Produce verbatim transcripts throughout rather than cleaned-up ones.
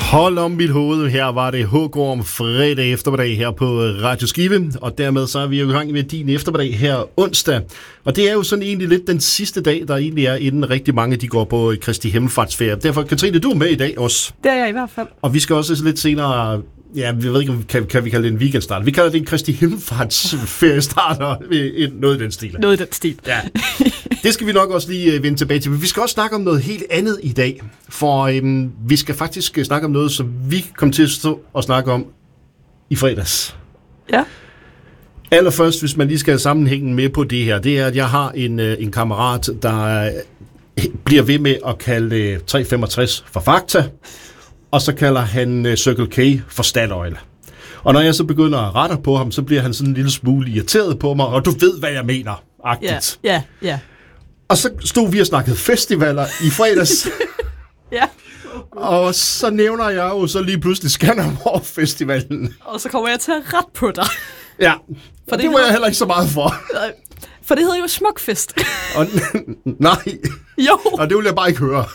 Hold om mit hoved, her var det Hugorm fredag eftermiddag her på Radio Skive, og dermed så er vi jo i gang med din eftermiddag her onsdag. Og det er jo sådan egentlig lidt den sidste dag, der egentlig er, inden rigtig mange de går på Kristi Himmelfartsferie. Derfor, Katrine, du er med i dag også. Det er jeg i hvert fald. Og vi skal også lidt senere, ja, vi ved ikke, kan, kan vi kalde det en weekendstart. Vi kalder det en Kristi Himmelfartsferiestarter, noget i den stil. Noget i den stil. Ja. Det skal vi nok også lige vende tilbage til. Men vi skal også snakke om noget helt andet i dag. For øhm, vi skal faktisk snakke om noget, som vi kom til at stå og snakke om i fredags. Ja. Allerførst, hvis man lige skal have sammenhængen med på det her, det er, at jeg har en, en kammerat, der bliver ved med at kalde tre femogtres for Fakta, og så kalder han Circle K for Statoil. Og når jeg så begynder at rette på ham, så bliver han sådan en lille smule irriteret på mig, og du ved, hvad jeg mener, agtigt. Ja, ja, ja. Og så stod vi og snakkede festivaler i fredags. Ja. Og så nævner jeg jo så lige pludselig Skanderborg Festivalen. Og så kommer jeg til at rette på dig. Ja, for det, det var jeg heller ikke så meget for. For det hedder jo Smukfest. Og, nej. Jo. Og det vil jeg bare ikke høre.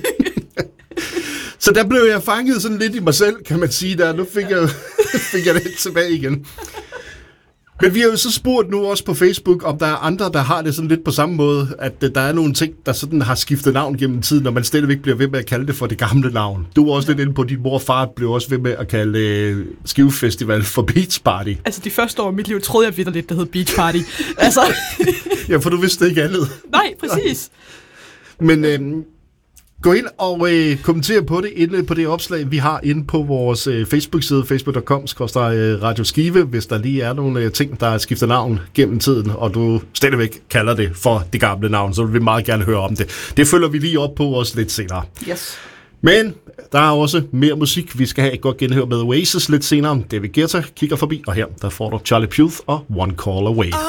Så der blev jeg fanget sådan lidt i mig selv, kan man sige der. Nu fik jeg, fik jeg det tilbage igen. Men vi har jo så spurgt nu også på Facebook, om der er andre, der har det sådan lidt på samme måde, at der er nogle ting, der sådan har skiftet navn gennem tiden, og man stadigvæk bliver ved med at kalde det for det gamle navn. Du var også lidt inde på, at din mor og far blev også ved med at kalde øh, Skive Festival for Beach Party. Altså de første år i mit liv troede jeg vitterligt, det hed Beach Party. Altså. Ja, for du vidste ikke andet. Nej, præcis. Men øh, gå ind og øh, kommentere på det inde på det opslag, vi har inde på vores øh, Facebook-side, facebook punktum com skråstreg Radio Skive, hvis der lige er nogle øh, ting, der er skiftet navn gennem tiden, og du stadigvæk kalder det for det gamle navn, så vil vi meget gerne høre om det. Det følger vi lige op på også lidt senere. Yes. Men der er også mere musik. Vi skal have et godt genhør med Oasis lidt senere. David Guetta kigger forbi, og her der får du Charlie Puth og One Call Away.